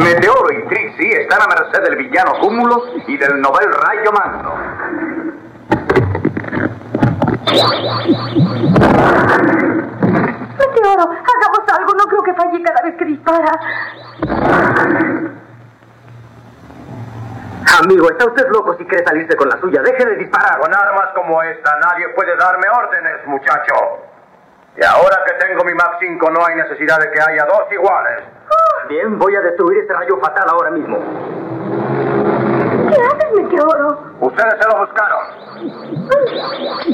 Meteoro y Trixie están a merced del villano Cúmulo y del novel Rayo Magno. Meteoro, hagamos algo. No creo que falle cada vez que dispara. Amigo, está usted loco si quiere salirse con la suya. Deje de disparar. Con armas como esta nadie puede darme órdenes, muchacho. Y ahora que tengo mi Mach 5 no hay necesidad de que haya dos iguales. Bien, voy a destruir este rayo fatal ahora mismo. ¿Qué haces, Meteoro? Ustedes se lo buscaron.